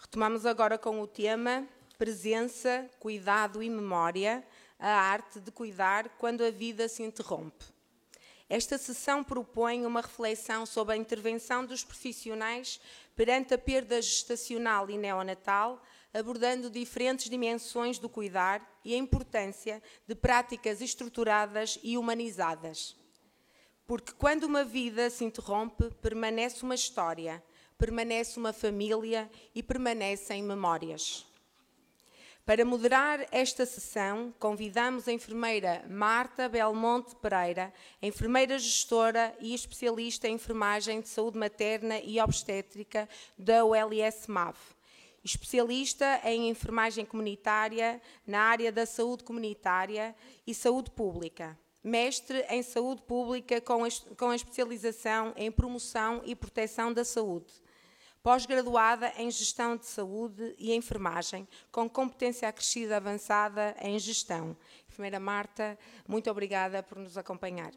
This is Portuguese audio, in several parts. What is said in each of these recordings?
Retomamos agora com o tema Presença, Cuidado e Memória, a arte de cuidar quando a vida se interrompe. Esta sessão propõe uma reflexão sobre a intervenção dos profissionais perante a perda gestacional e neonatal, abordando diferentes dimensões do cuidar e a importância de práticas estruturadas e humanizadas. Porque quando uma vida se interrompe, permanece uma história, permanece uma família e permanecem memórias. Para moderar esta sessão, convidamos a enfermeira Marta Belmonte Pereira, enfermeira gestora e especialista em enfermagem de saúde materna e obstétrica da OLS-MAV, especialista em enfermagem comunitária na área da saúde comunitária e saúde pública, mestre em saúde pública com a especialização em promoção e proteção da saúde, pós-graduada em Gestão de Saúde e Enfermagem, com competência acrescida avançada em Gestão. Enfermeira Marta, muito obrigada por nos acompanhar.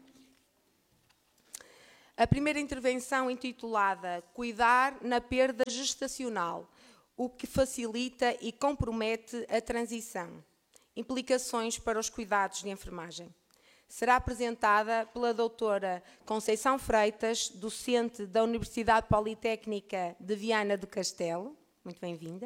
A primeira intervenção, intitulada Cuidar na perda gestacional, o que facilita e compromete a transição. Implicações para os cuidados de enfermagem. Será apresentada pela doutora Conceição Freitas, docente da Universidade Politécnica de Viana do Castelo. Muito bem-vinda.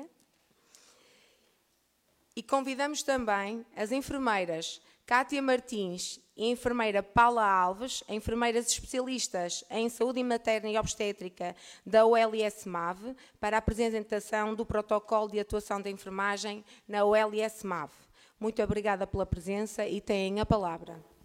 E convidamos também as enfermeiras Cátia Martins e a enfermeira Paula Alves, enfermeiras especialistas em saúde materna e obstétrica da OLS-MAV, para a apresentação do protocolo de atuação da enfermagem na OLS-MAV. Muito obrigada pela presença e têm a palavra.